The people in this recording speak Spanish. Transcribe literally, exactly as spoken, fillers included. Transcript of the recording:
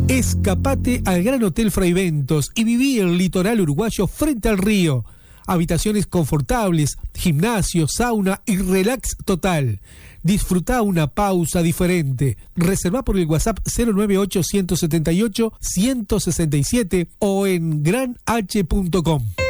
Escapate al Gran Hotel Fraiventos y viví el litoral uruguayo frente al río. Habitaciones confortables, gimnasio, sauna y relax total. Disfruta una pausa diferente. Reserva por el WhatsApp cero nueve ocho, uno siete ocho, uno seis siete o en gran h punto com.